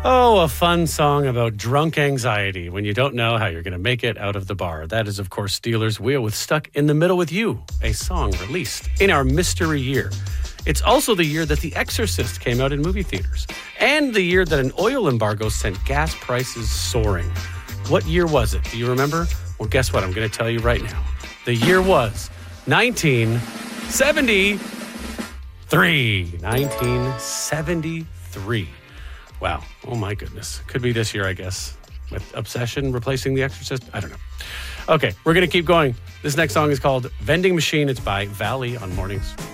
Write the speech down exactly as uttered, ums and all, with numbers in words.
Oh, a fun song about drunk anxiety when you don't know how you're going to make it out of the bar. That is, of course, Steelers Wheel with Stuck in the Middle with You, a song released in our mystery year. It's also the year that The Exorcist came out in movie theaters, and the year that an oil embargo sent gas prices soaring. What year was it? Do you remember? Well, guess what? I'm going to tell you right now. The year was nineteen seventy-three. nineteen seventy-three. Wow. Oh, my goodness. Could be this year, I guess. With Obsession replacing The Exorcist. I don't know. Okay, we're going to keep going. This next song is called Vending Machine. It's by Valley on Mornings.